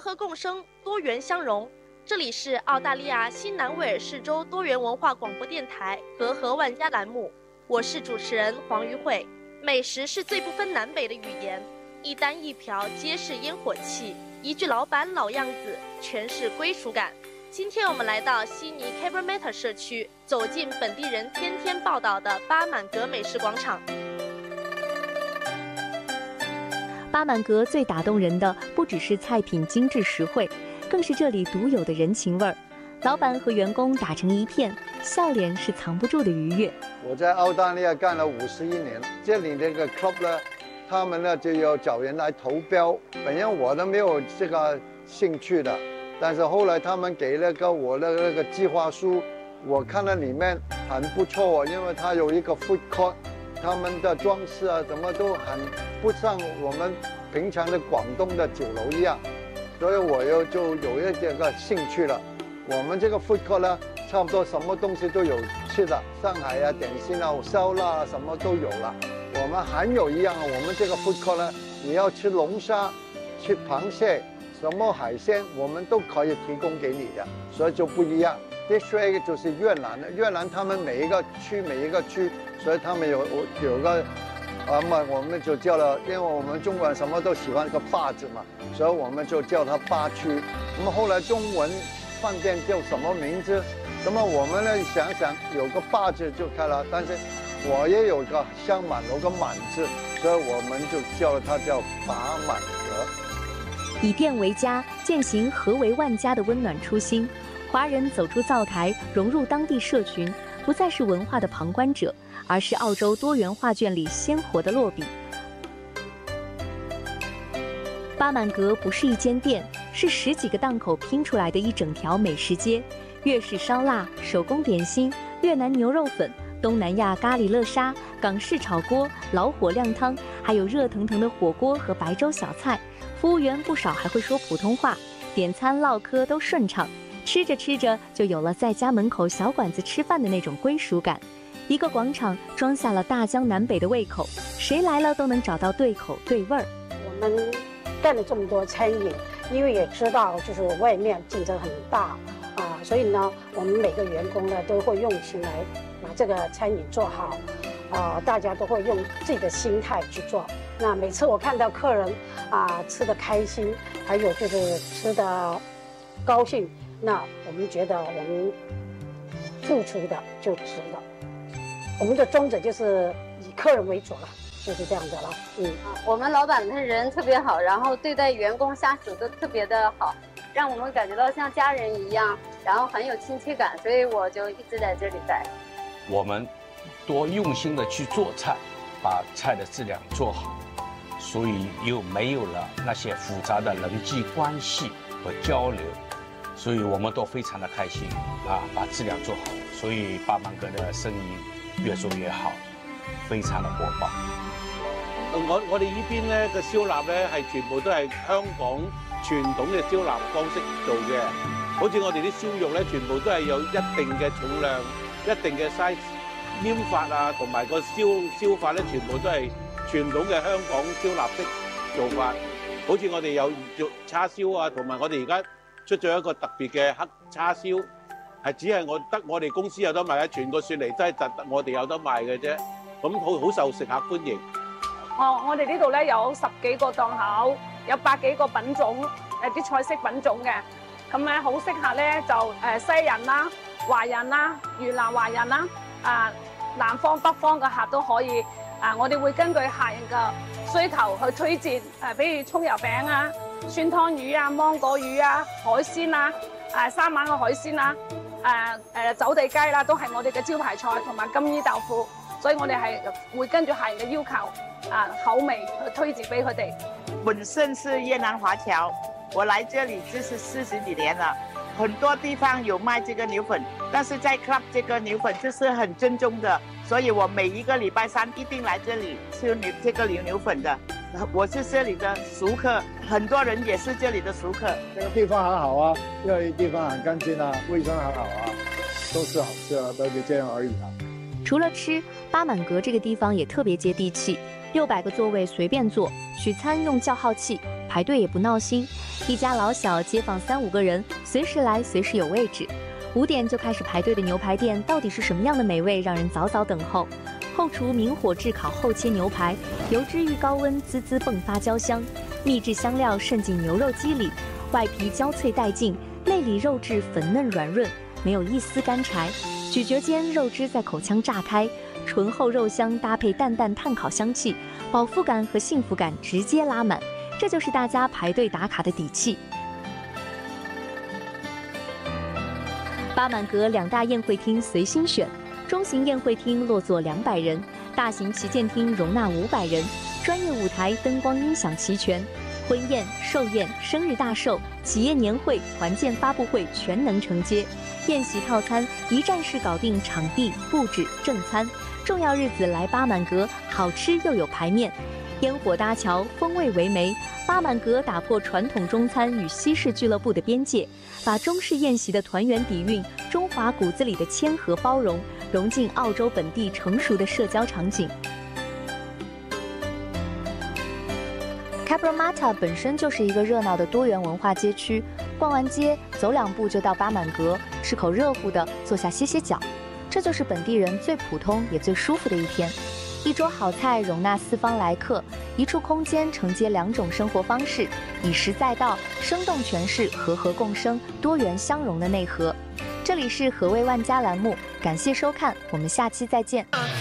和共生，多元相融。这里是澳大利亚新南威尔士州多元文化广播电台隔河万家栏目，我是主持人黄瑜慧。美食是最不分南北的语言，一单一瓢皆是烟火气，一句老板老样子全是归属感。今天我们来到悉尼 Cabramatta 社区，走进本地人天天报道的巴满阁美食广场。 巴满阁最打动人的不只是菜品精致实惠，更是这里独有的人情味儿。老板和员工打成一片，笑脸是藏不住的愉悦。 我在澳大利亚干了51年，这里那个 club 呢，他们呢就要找人来投标。本来我都没有这个兴趣的，但是后来他们给了个我的那个计划书，我看到里面很不错，因为它有一个 food court。他们的装饰啊，什么都很不像我们平常的广东的酒楼一样，所以我就有这个兴趣了。我们这个 food court 呢，差不多什么东西都有吃的，上海啊、点心啊、烧腊啊，什么都有了。我们还有一样啊，我们这个 food court 呢，你要吃龙虾、吃螃蟹、什么海鲜，我们都可以提供给你的，所以就不一样。District 就是越南的，越南他们每一个区，所以他们有个，我们就叫了，因为我们中国人什么都喜欢个坝字嘛，所以我们就叫它坝区。那么后来中文饭店叫什么名字？那么我们呢想想有个坝字就开了，但是我也有个香满楼个满字，所以我们就叫它叫巴满阁。 以店为家，践行和为万家的温暖初心。华人走出灶台，融入当地社群，不再是文化的旁观者，而是澳洲多元画卷里鲜活的落笔。巴满阁不是一间店，是10几个档口拼出来的一整条美食街，粤式烧腊、手工点心、越南牛肉粉、东南亚咖喱乐沙、港式炒锅、老火靓汤，还有热腾腾的火锅和白粥小菜。服务员不少还会说普通话，点餐唠嗑都顺畅。吃着吃着，就有了在家门口小馆子吃饭的那种归属感。一个广场装下了大江南北的胃口，谁来了都能找到对口对味儿。 我们干了这么多餐饮，因为也知道就是外面竞争很大啊，所以呢，我们每个员工呢都会用心来把这个餐饮做好。大家都会用自己的心态去做。那每次我看到客人吃得开心，还有就是吃得高兴，那我们觉得我们付出的就值了。我们的宗旨就是以客人为主了，就是这样的了。 我们老板的人特别好，然后对待员工下属都特别的好，让我们感觉到像家人一样，然后很有亲切感，所以我就一直在这里待。 我们多用心的去做菜，把菜的质量做好，所以又没有了那些复杂的人际关系和交流，所以我们都非常的开心把质量做好，所以巴满阁的生意越做越好，非常的火爆。 我哋呢邊咧嘅燒臘咧係全部都係香港傳統嘅燒臘方式做嘅，好似我哋啲燒肉咧，全部都係有一定嘅重量、一定嘅 size。醃法同埋個燒法咧，全部都係傳統嘅香港燒臘式做法。好似我哋有肉叉燒同埋我哋而家出咗一個特別嘅黑叉燒，係只係我哋公司有得賣，全個雪梨真係得我哋有得賣嘅啫。咁好受食客歡迎。 我哋呢度咧有10幾個檔口，有100幾個品種，啲菜式品種嘅。咁咧好適合咧就西人啦、華人啦、越南華人啦。南方北方嘅客都可以，我哋會根據客人嘅需求去推薦，比如葱油餅酸湯魚芒果魚海鮮三晚嘅海鮮走地雞啦，都係我哋嘅招牌菜，同埋金衣豆腐，所以我哋係會根據客人嘅要求口味去推薦俾佢哋。 本身是越南華僑，我來這裡就是40幾年了。很多地方有賣這個牛粉，但是在 Club 這個牛粉就是很正宗的，所以我每一個禮拜3一定來這裡吃這個牛粉的。我是這裡的熟客，很多人也是這裡的熟客。 這個地方很好啊，因為地方很乾淨衛生很好都是好吃都就這樣而已除了吃，巴滿閣這個地方也特別接地氣，600個座位隨便坐，取餐用叫號器。 排队也不闹心，一家老小街坊3、5个人，随时来随时有位置。5点就开始排队的牛排店到底是什么样的美味，让人早早等候。后厨明火炙烤后切牛排，油脂遇高温滋滋迸发焦香，秘制香料渗进牛肉肌里，外皮焦脆带劲，内里肉质粉嫩软润，没有一丝干柴。咀嚼间，肉汁在口腔炸开，醇厚肉香搭配淡淡炭烤香气，饱腹感和幸福感直接拉满，这就是大家排队打卡的底气。巴满阁2大宴会厅随心选，中型宴会厅落座200人，大型旗舰厅容纳500人，专业舞台、灯光、音响齐全，婚宴、寿宴、生日大寿、企业年会、团建发布会全能承接。宴席套餐一站式搞定场地、布置、正餐，重要日子来巴满阁，好吃又有排面。烟火搭桥，风味为媒。巴满阁打破传统中餐与西式俱乐部的边界，把中式宴席的团圆底蕴、中华骨子里的谦和包容，融进澳洲本地成熟的社交场景。Cabramatta 本身就是一个热闹的多元文化街区，逛完街走2步就到巴满阁，吃口热乎的，坐下歇歇脚，这就是本地人最普通也最舒服的一天。一桌好菜容纳4方来客，一处空间承接2种生活方式，以实在道，生动诠释和合共生、多元相融的内核。这里是何谓万家栏目，感谢收看，我们下期再见。